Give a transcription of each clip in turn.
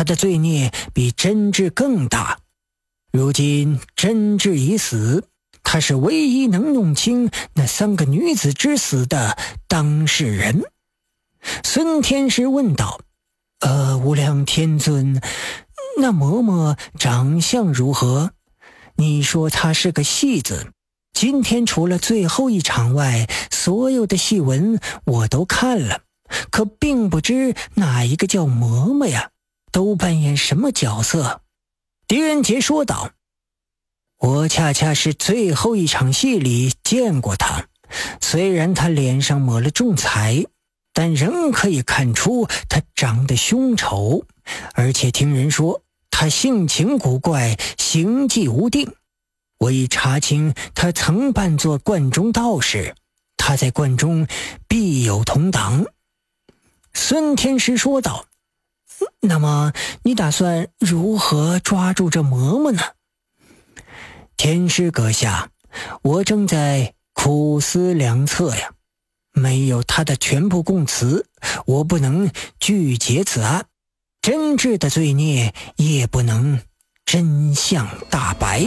他的罪孽比真治更大。如今真治已死，他是唯一能弄清那3个女子之死的当事人。孙天师问道：无量天尊，那嬷嬷长相如何？你说她是个戏子，今天除了最后一场外，所有的戏文我都看了，可并不知哪一个叫嬷嬷呀，都扮演什么角色？狄仁杰说道：我恰恰是最后一场戏里见过她，虽然她脸上抹了重彩，但仍可以看出她长得凶丑，而且听人说她性情古怪，行迹无定。我已查清她曾扮作观中道士，她在观中必有同党。孙天师说道：那么你打算如何抓住这嬷嬷呢？天师阁下，我正在苦思良策呀，没有他的全部供词，我不能拒结此案，真治的罪孽也不能真相大白。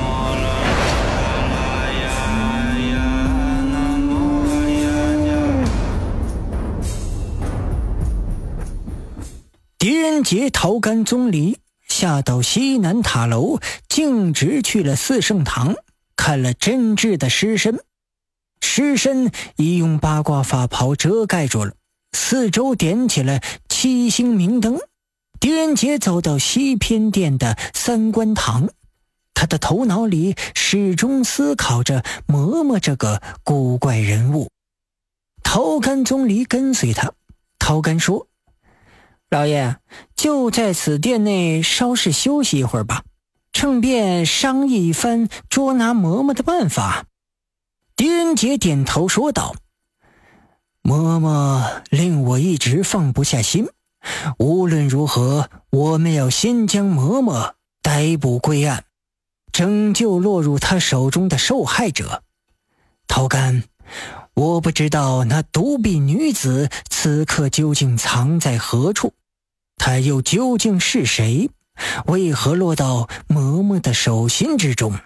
狄仁杰、陶干、宗离下到西南塔楼，径直去了四圣堂，看了真治的尸身。尸身已用八卦法袍遮盖住了，四周点起了7星明灯。狄仁杰走到西偏殿的三官堂，他的头脑里始终思考着嬷嬷这个古怪人物。陶干、宗离跟随他。陶干说：老爷，就在此殿内稍事休息一会儿吧，趁便商议一番捉拿嬷嬷的办法。狄仁杰点头说道：嬷嬷令我一直放不下心，无论如何，我们要先将嬷嬷逮捕归案，拯救落入他手中的受害者。陶干，我不知道那独臂女子此刻究竟藏在何处，她又究竟是谁？为何落到嬷嬷的手心之中？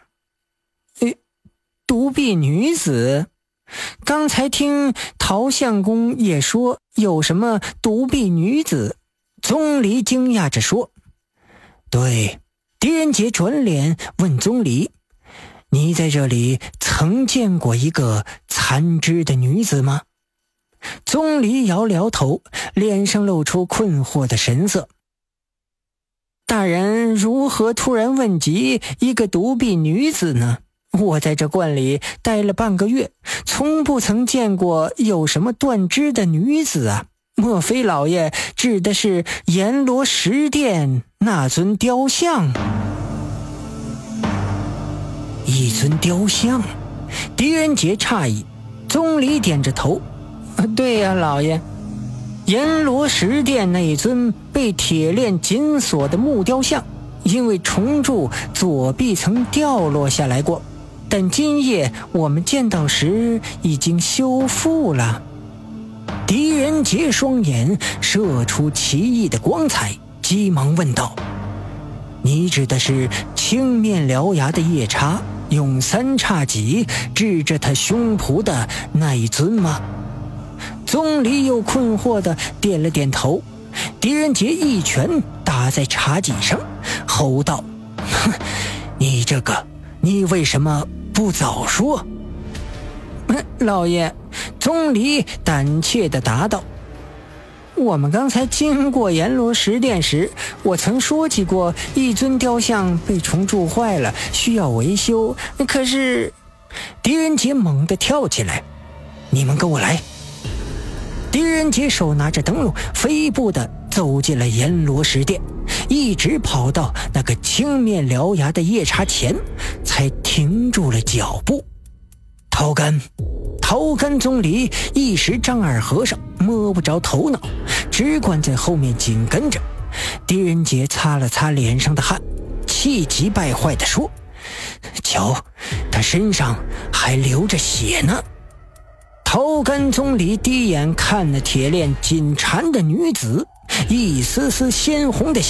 独臂女子？刚才听陶相公也说有什么独臂女子。宗离惊讶着说：对。狄仁杰转脸问宗离：你在这里曾见过一个残肢的女子吗？宗离摇了摇头，脸上露出困惑的神色。大人如何突然问及一个独臂女子呢？我在这观里待了半个月，从不曾见过有什么断肢的女子啊！莫非老爷指的是阎罗石殿那尊雕像？一尊雕像？狄仁杰诧异。宗离点着头：对呀，老爷，阎罗石殿那一尊被铁链紧锁的木雕像，因为重铸左臂曾掉落下来过，但今夜我们见到时已经修复了。狄仁杰双眼射出奇异的光彩，急忙问道：你指的是青面獠牙的夜叉用3叉戟指着他胸脯的那一尊吗？宗离又困惑地点了点头。狄仁杰一拳打在茶几上，吼道：哼，你这个，你为什么不早说？老爷，宗离胆怯地答道：我们刚才经过阎罗石殿时，我曾说起过一尊雕像被虫蛀坏了，需要维修。可是……狄仁杰猛地跳起来：你们跟我来！狄仁杰手拿着灯笼，飞步地走进了阎罗石殿，一直跑到那个青面獠牙的夜叉前，才停住了脚步。陶干宗离一时张耳和尚，摸不着头脑，只管在后面紧跟着。狄仁杰擦了擦脸上的汗，气急败坏地说：瞧，他身上还流着血呢。陶干宗离低眼看那铁链紧缠的女子，一丝丝鲜红的